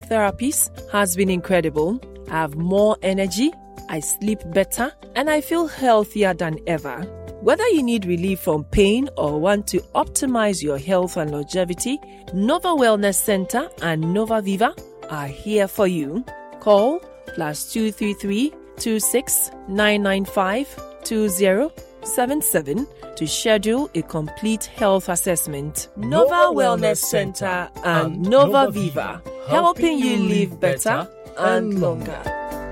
therapies has been incredible. I have more energy, I sleep better, and I feel healthier than ever. Whether you need relief from pain or want to optimize your health and longevity, Nova Wellness Center and Nova Viva are here for you. Call +233 26 995 2077 to schedule a complete health assessment. Nova Wellness Center and Nova Viva, helping you live better and longer.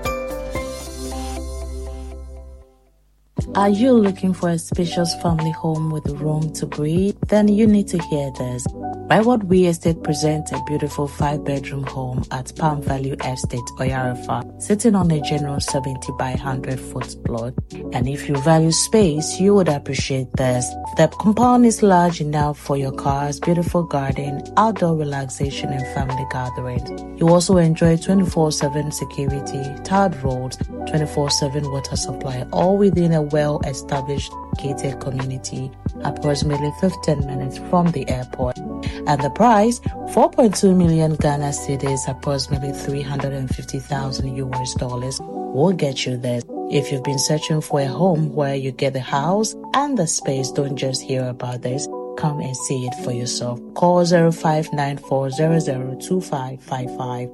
Are you looking for a spacious family home with room to breathe? Then you need to hear this. Byward We Estate presents a beautiful 5-bedroom home at Palm Valley Estate, Oyarifa, sitting on a generous 70 by 100 foot plot. And if you value space, you would appreciate this. The compound is large enough for your cars, beautiful garden, outdoor relaxation, and family gatherings. You also enjoy 24/7 security, tarred roads, 24/7 water supply, all within a well-established gated community, approximately 15 minutes from the airport. And the price, 4.2 million Ghana cedis, approximately $350,000 US, will get you there. If you've been searching for a home where you get the house and the space, don't just hear about this. Come and see it for yourself. Call 0594002555,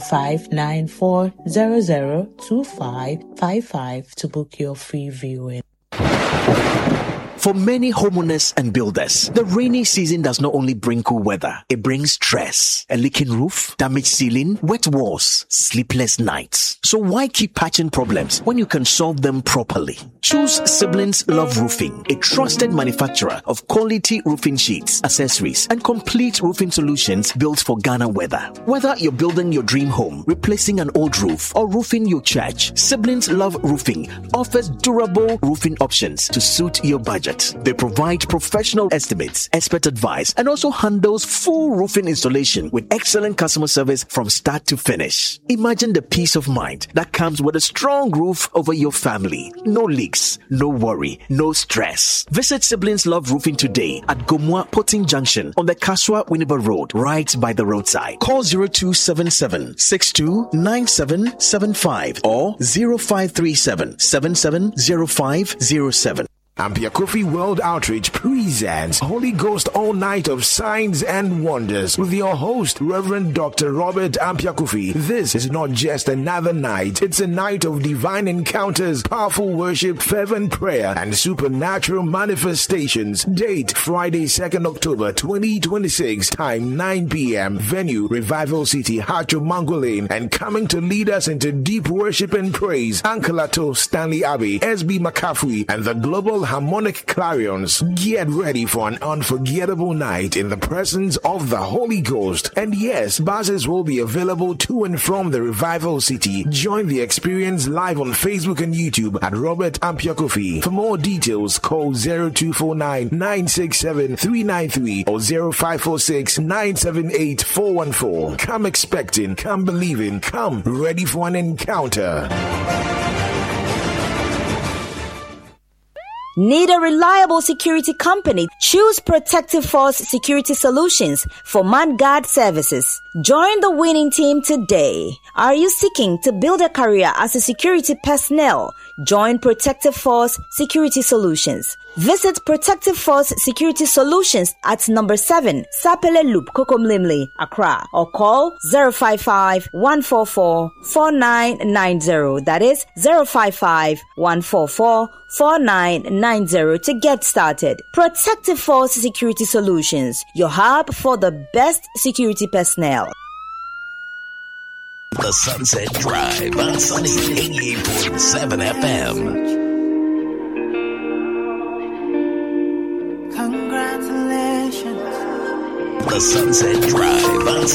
0594002555 to book your free viewing. For many homeowners and builders, the rainy season does not only bring cool weather, it brings stress. A leaking roof, damaged ceiling, wet walls, sleepless nights. So why keep patching problems when you can solve them properly? Choose Siblings Love Roofing, a trusted manufacturer of quality roofing sheets, accessories, and complete roofing solutions built for Ghana weather. Whether you're building your dream home, replacing an old roof, or roofing your church, Siblings Love Roofing offers durable roofing options to suit your budget. They provide professional estimates, expert advice, and also handles full roofing installation with excellent customer service from start to finish. Imagine the peace of mind that comes with a strong roof over your family. No leaks, no worry, no stress. Visit Siblings Love Roofing today at Gomwa Potting Junction on the Kaswa Winneba Road, right by the roadside. Call 0277 629775 or 0537 770507. Ampia Kofi World Outreach presents Holy Ghost All Night of Signs and Wonders with your host, Reverend Dr. Robert Ampia Kofi. This is not just another night. It's a night of divine encounters, powerful worship, fervent prayer, and supernatural manifestations. Date, Friday, 2nd October 2026. Time, 9 p.m. Venue, Revival City, Hacho Mango Lane. And coming to lead us into deep worship and praise, Ankalato, Stanley Abbey, SB McCaffrey, and the Global Harmonic Clarions. Get ready for an unforgettable night in the presence of the Holy Ghost. And yes, buses will be available to and from the Revival City. Join the experience live on Facebook and YouTube at Robert Ampia Kofi. For more details, call 0249 967 393 or 0546 978 414. Come expecting, come believing, come ready for an encounter. Need a reliable security company? Choose Protective Force Security Solutions for ManGuard services. Join the winning team today. Are you seeking to build a career as a security personnel? Join Protective Force Security Solutions. Visit Protective Force Security Solutions at number 7, Sapele Loop, Kokomlimli, Accra, or call 055-144-4990. That is 055-144-4990 to get started. Protective Force Security Solutions, your hub for the best security personnel. The Sunset Drive on Sunny 88.7 FM. Congratulations. The Sunset Drive on